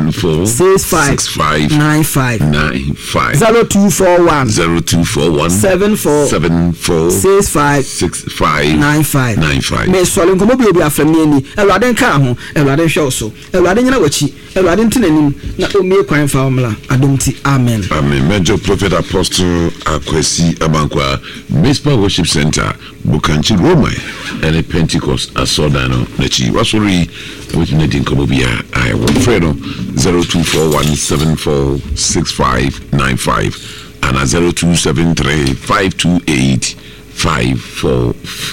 74 65 95 0241 74 65 95. Me swallow nkomo bi obi aframi ani Ewurade nka ho Ewurade hwe so Ewurade nyina wachi Ewurade ntenanim na omie kwan fa omla adomti amen. Major Prophet Apostle Akwesi Abankwa Mispa Worship Center Bukanchi Roma and Pentecost Asodano Nachi Wasuri with Nadine Kobobia I will Fredo 0241746595 and 0273528544